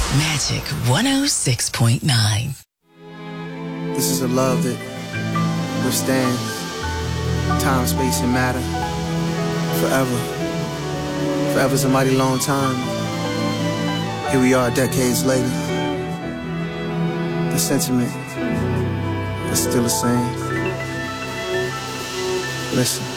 Magic 106.9. This is a love that withstands time, space, and matter forever. Forever's a mighty long time. Here we are decades later. The sentiment is still the same. Listen.